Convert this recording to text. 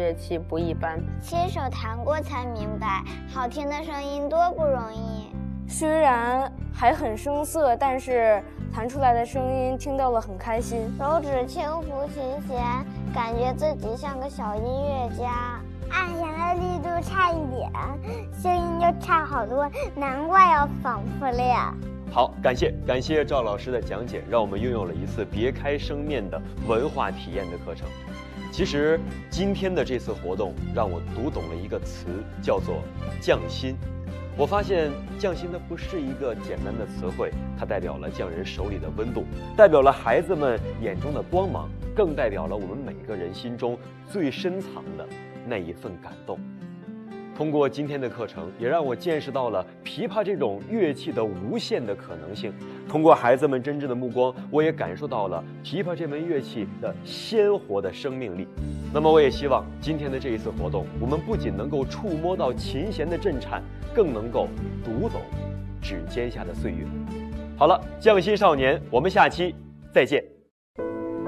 乐器不一般。 亲手弹过才明白，好听的声音多不容易。 虽然还很生涩，但是弹出来的声音听到了很开心。 手指轻抚琴弦，感觉自己像个小音乐家。按弦的力度差一点，声音就差好多，难怪要反复练。 好，感谢赵老师的讲解，让我们拥有了一次别开生面的文化体验的课程。其实今天的这次活动让我读懂了一个词，叫做匠心。我发现匠心它不是一个简单的词汇，它代表了匠人手里的温度，代表了孩子们眼中的光芒，更代表了我们每个人心中最深藏的那一份感动。通过今天的课程，也让我见识到了琵琶这种乐器的无限的可能性。通过孩子们真挚的目光，我也感受到了琵琶这门乐器的鲜活的生命力。那么我也希望今天的这一次活动，我们不仅能够触摸到琴弦的震颤，更能够读懂指尖下的岁月。好了，匠心少年，我们下期再见。